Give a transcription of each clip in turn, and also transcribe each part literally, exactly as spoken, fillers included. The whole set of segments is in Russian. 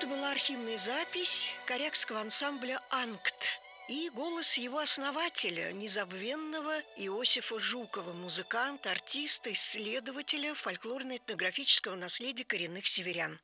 Это была архивная запись корякского ансамбля «Анкт» и голос его основателя, незабвенного Иосифа Жукова, музыканта, артиста, исследователя фольклорно-этнографического наследия коренных северян.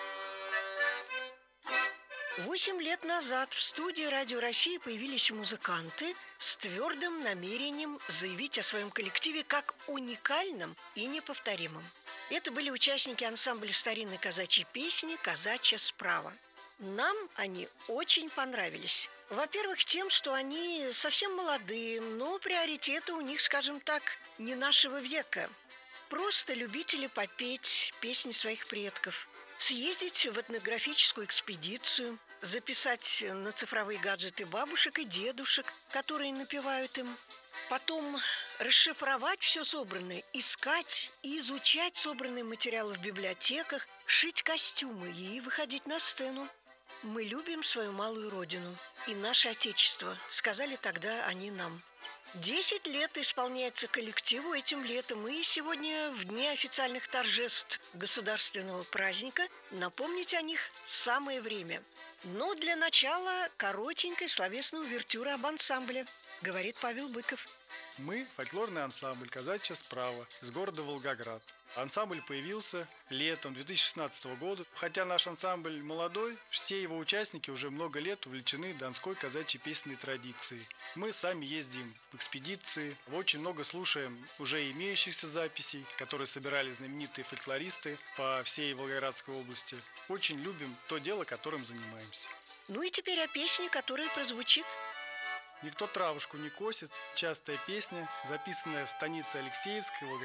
Восемь лет назад в студии «Радио России» появились музыканты с твердым намерением заявить о своем коллективе как уникальном и неповторимом. Это были участники ансамбля старинной казачьей песни «Казачья справа». Нам они очень понравились. Во-первых, тем, что они совсем молодые, но приоритеты у них, скажем так, не нашего века. Просто любители попеть песни своих предков, съездить в этнографическую экспедицию, записать на цифровые гаджеты бабушек и дедушек, которые напевают им. Потом расшифровать все собранное, искать и изучать собранные материалы в библиотеках, шить костюмы и выходить на сцену. «Мы любим свою малую родину и наше Отечество», — сказали тогда они нам. Десять лет исполняется коллективу этим летом, и сегодня, в дни официальных торжеств государственного праздника, напомнить о них самое время. Но для начала коротенькая словесная увертюра об ансамбле, говорит Павел Быков. Мы – фольклорный ансамбль «Казачья справа» из города Волгоград. Ансамбль появился летом две тысячи шестнадцатого года. Хотя наш ансамбль молодой, все его участники уже много лет увлечены донской казачьей песенной традицией. Мы сами ездим в экспедиции, очень много слушаем уже имеющихся записей, которые собирали знаменитые фольклористы по всей Волгоградской области. Очень любим то дело, которым занимаемся. Ну и теперь о песне, которая прозвучит. «Никто травушку не косит» – частая песня, записанная в станице Алексеевской,